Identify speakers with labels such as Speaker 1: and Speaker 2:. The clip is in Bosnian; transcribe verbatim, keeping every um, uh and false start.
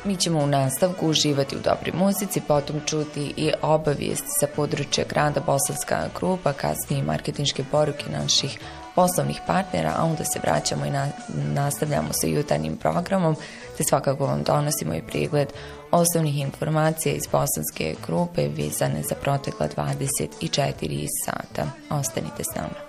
Speaker 1: Mi ćemo u nastavku uživati u dobroj muzici, potom čuti i obavijesti sa područja grada Bosanska Krupa, kasnije marketinške poruke naših poslovnih partnera, a onda se vraćamo i na, nastavljamo sa jutarnjim programom, te svakako vam donosimo i pregled osnovnih informacija iz Bosanske Krupe vezane za protekla dvadeset četiri sata. Ostanite s nama.